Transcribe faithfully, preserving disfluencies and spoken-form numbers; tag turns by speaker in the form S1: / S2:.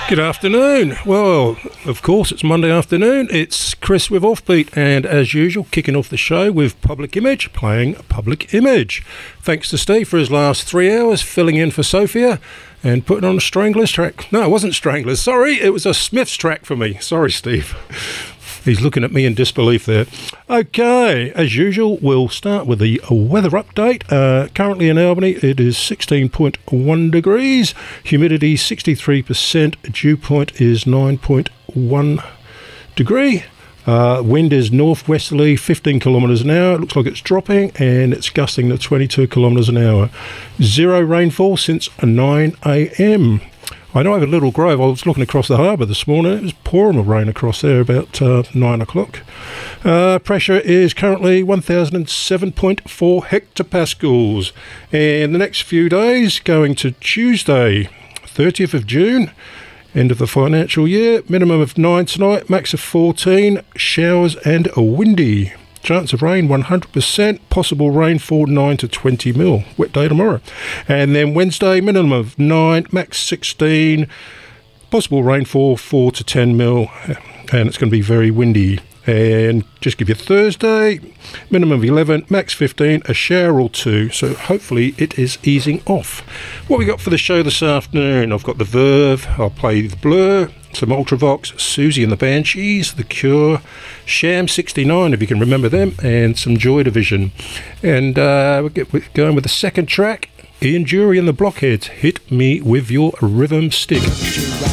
S1: Good afternoon. Well, of course, it's Monday afternoon. It's Chris with Offbeat, and as usual, kicking off the show with Public Image, playing Public Image. Thanks to Steve for his last three hours, filling in for Sophia and putting on a Stranglers track. No, it wasn't Stranglers, sorry, it was a Smiths track for me. Sorry, Steve. He's looking at me in disbelief there. Okay, as usual, we'll start with the weather update. Uh, currently in Albany, it is sixteen point one degrees. Humidity sixty-three percent. Dew point is nine point one degree. Uh, wind is northwesterly, fifteen kilometres an hour. It looks like it's dropping, and it's gusting to twenty-two kilometres an hour. Zero rainfall since nine a m. I know I have a little grove. I was looking across the harbour this morning. It was pouring with rain across there about uh, nine o'clock. Uh, pressure is currently one thousand seven point four hectopascals. And the next few days, going to Tuesday, thirtieth of June, end of the financial year. Minimum of nine tonight, max of fourteen, showers and windy. Chance of rain one hundred percent, possible rainfall nine to twenty mil. Wet day tomorrow. And then Wednesday, minimum of nine, max sixteen, possible rainfall four to ten mil, and it's going to be very windy. And just give you Thursday, minimum of eleven, max fifteen, a shower or two. So hopefully it is easing off. What we got for the show this afternoon? I've got the Verve, I'll play the Blur, some Ultravox, Susie and the Banshees, The Cure, Sham sixty-nine, if you can remember them, and some Joy Division. And uh, we'll get we're going with the second track, Ian Dury and the Blockheads, Hit Me With Your Rhythm Stick.